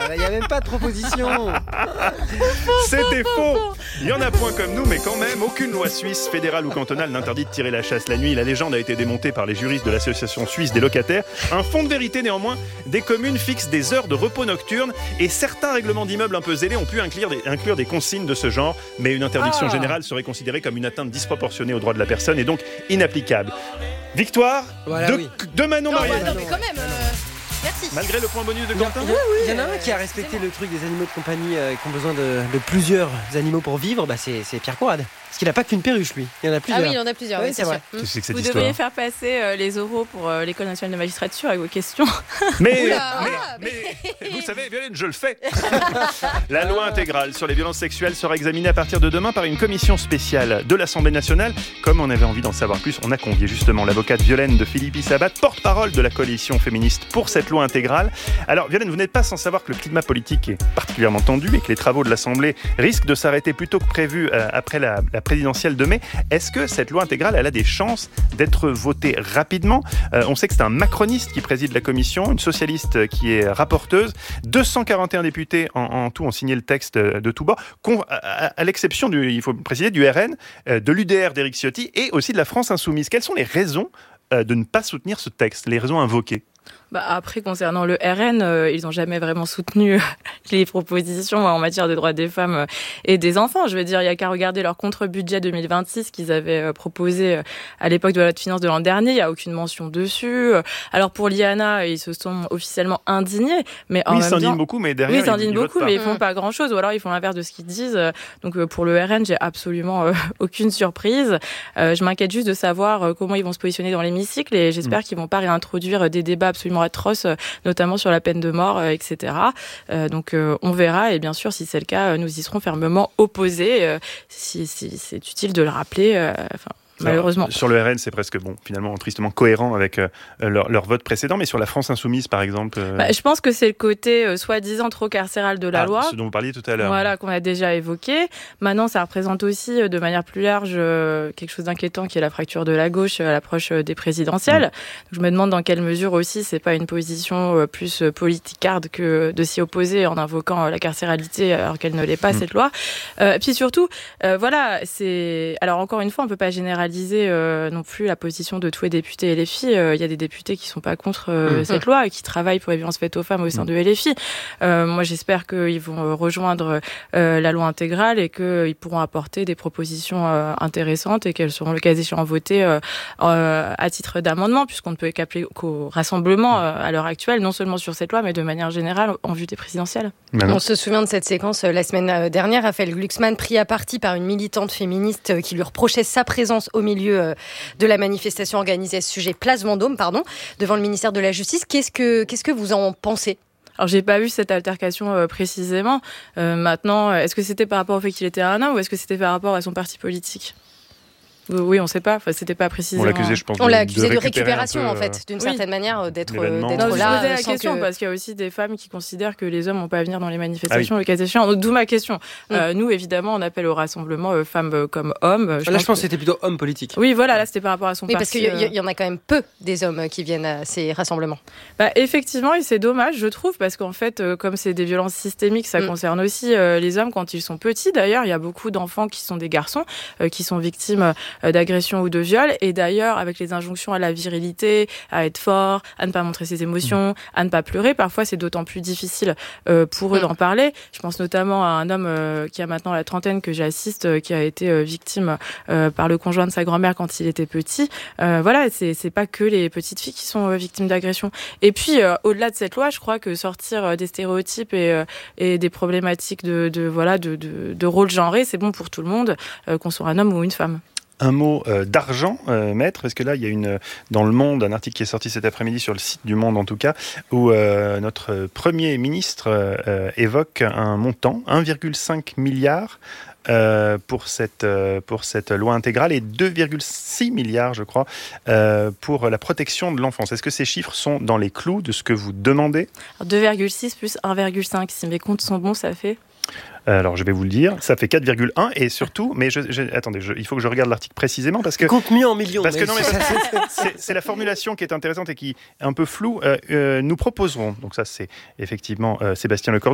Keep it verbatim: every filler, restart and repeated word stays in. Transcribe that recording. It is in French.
Il n'y a même pas de proposition. C'était faux. Il y en a point comme nous, mais quand même, aucune loi suisse, fédérale ou cantonale n'interdit de tirer la chasse la nuit. La légende a été démontée par les juristes de l'association suisse des locataires. Un fond de vérité néanmoins, des communes fixent des heures de repos nocturne et certains règlements d'immeubles un peu zélés ont pu inclure des, inclure des consignes de ce genre, mais une interdiction ah. générale serait considérée comme une atteinte disproportionnée aux droits de la personne et donc inapplicable. Victoire voilà, de, oui. de Manon non, Mariette. bah, non, mais quand même... Euh... Merci. Malgré le point bonus de Quentin. Il y, a, il y en a un qui a respecté le truc des animaux de compagnie euh, qui ont besoin de, de plusieurs animaux pour vivre, bah c'est, c'est Pierre Courade. Parce qu'il n'a pas qu'une perruche, lui. Il y en a plusieurs. Ah oui, il y en a plusieurs, oui, oui, c'est, c'est vrai. Sûr. Qu'est-ce que c'est que cette Vous histoire ? devriez faire passer euh, les oraux pour euh, l'École nationale de magistrature avec vos questions. Mais, Oula, mais, ah, mais, mais vous savez, Violaine, je le fais. La loi intégrale sur les violences sexuelles sera examinée à partir de demain par une commission spéciale de l'Assemblée nationale. Comme on avait envie d'en savoir plus, on a convié justement l'avocate Violaine de Philippi Sabat, porte-parole de la coalition féministe pour cette loi intégrale. Alors, Violaine, vous n'êtes pas sans savoir que le climat politique est particulièrement tendu et que les travaux de l'Assemblée risquent de s'arrêter plus tôt que prévu euh, après la, la présidentielle de mai. Est-ce que cette loi intégrale, elle a des chances d'être votée rapidement ? euh, On sait que c'est un macroniste qui préside la commission, une socialiste qui est rapporteuse. deux cent quarante et un députés en, en tout ont signé le texte de tous bords, à, à, à l'exception, du, il faut préciser, du R N, de l'U D R d'Éric Ciotti et aussi de la France Insoumise. Quelles sont les raisons de ne pas soutenir ce texte, les raisons invoquées ? Bah après, concernant le R N, euh, ils n'ont jamais vraiment soutenu les propositions en matière de droits des femmes et des enfants. Je veux dire, il n'y a qu'à regarder leur contre-budget deux mille vingt-six qu'ils avaient euh, proposé à l'époque de la loi de finances de l'an dernier. Il n'y a aucune mention dessus. Alors pour l'I A N A, ils se sont officiellement indignés. Mais en oui, même ils s'indignent temps... beaucoup, mais derrière, oui, ils s'indignent ils beaucoup, votent mais ils font pas grand-chose. Ou alors, ils font l'inverse de ce qu'ils disent. Donc pour le R N, j'ai absolument euh, aucune surprise. Euh, je m'inquiète juste de savoir euh, comment ils vont se positionner dans l'hémicycle et j'espère mmh. qu'ils vont pas réintroduire des débats absolument atroces, notamment sur la peine de mort, euh, et cetera. Euh, donc euh, on verra, et bien sûr, si c'est le cas, nous y serons fermement opposés. Euh, si, si c'est utile de le rappeler. Euh, enfin, malheureusement. Alors, sur le R N, c'est presque, bon, finalement, tristement cohérent avec euh, leur, leur vote précédent, mais sur la France Insoumise, par exemple... Euh... Bah, je pense que c'est le côté euh, soi-disant trop carcéral de la ah, loi. Ce dont vous parliez tout à l'heure. Voilà, qu'on a déjà évoqué. Maintenant, ça représente aussi, euh, de manière plus large, euh, quelque chose d'inquiétant qui est la fracture de la gauche à l'approche euh, des présidentielles. Mmh. Donc, je me demande dans quelle mesure aussi, c'est pas une position euh, plus euh, politicarde que de s'y opposer en invoquant euh, la carcéralité alors qu'elle ne l'est pas, mmh. cette loi. Euh, puis surtout, euh, voilà, c'est... Alors, encore une fois, on peut pas généraliser... Euh, non plus la position de tous les députés L F I. Il euh, y a des députés qui sont pas contre euh, mmh. cette loi et qui travaillent pour les violences faites aux femmes au sein mmh. de L F I. Euh, moi, j'espère qu'ils vont rejoindre euh, la loi intégrale et qu'ils pourront apporter des propositions euh, intéressantes et qu'elles seront le cas échéant votées euh, euh, à titre d'amendement, puisqu'on ne peut qu'appeler qu'au rassemblement euh, à l'heure actuelle, non seulement sur cette loi, mais de manière générale en vue des présidentielles. On se souvient de cette séquence euh, la semaine dernière. Raphaël Glucksmann pris à partie par une militante féministe euh, qui lui reprochait sa présence au milieu euh, de la manifestation organisée à ce sujet, Place Vendôme, pardon, devant le ministère de la Justice. Qu'est-ce que, qu'est-ce que vous en pensez ? Alors, j'ai pas vu cette altercation euh, précisément. Euh, maintenant, est-ce que c'était par rapport au fait qu'il était un homme ou est-ce que c'était par rapport à son parti politique ? Oui, on ne sait pas. Enfin, c'était pas précisé. On l'accusait, je pense. On de, l'a accusé de, de récupération, peu, en fait, d'une oui. certaine manière, d'être, d'être non, là. Je posais la question que... parce qu'il y a aussi des femmes qui considèrent que les hommes n'ont pas à venir dans les manifestations, ah oui. le cas échéant. D'où ma question. Mm. Euh, nous, évidemment, on appelle au rassemblement euh, femmes comme hommes. Je là, pense je pense que c'était plutôt homme politique. Oui, voilà, là, c'était par rapport à son oui, parti. Oui, parce qu'il y, y en a quand même peu des hommes qui viennent à ces rassemblements. Bah, effectivement, et c'est dommage, je trouve, parce qu'en fait, euh, comme c'est des violences systémiques, ça mm. concerne aussi euh, les hommes quand ils sont petits. D'ailleurs, il y a beaucoup d'enfants qui sont des garçons, euh, qui sont victimes euh, d'agressions ou de viols. Et d'ailleurs, avec les injonctions à la virilité, à être fort, à ne pas montrer ses émotions, à ne pas pleurer, parfois c'est d'autant plus difficile euh, pour eux d'en parler. Je pense notamment à un homme euh, qui a maintenant la trentaine que j'assiste, euh, qui a été euh, victime euh, par le conjoint de sa grand-mère quand il était petit. Euh, voilà, c'est, c'est pas que les petites filles qui sont euh, victimes d'agressions. Et puis, euh, au-delà de cette loi, je crois que sortir euh, des stéréotypes et, euh, et des problématiques de, de, voilà, de, de, de rôle genré, c'est bon pour tout le monde, euh, qu'on soit un homme ou une femme. Un mot euh, d'argent, euh, maître, parce que là, il y a une, dans Le Monde, un article qui est sorti cet après-midi sur le site du Monde, en tout cas, où euh, notre Premier ministre euh, évoque un montant, un virgule cinq milliard euh, pour, cette, euh, pour cette loi intégrale et deux virgule six milliards, je crois, euh, pour la protection de l'enfance. Est-ce que ces chiffres sont dans les clous de ce que vous demandez ? Alors, deux virgule six plus un virgule cinq, si mes comptes sont bons, ça fait... Alors, je vais vous le dire, ça fait quatre virgule un et surtout, mais je, je, attendez, je, il faut que je regarde l'article précisément parce que... Compte mieux en millions. Parce mais que non, mais c'est, parce c'est, c'est la formulation qui est intéressante et qui est un peu floue. Euh, euh, nous proposerons, donc ça c'est effectivement euh, Sébastien Lecornu,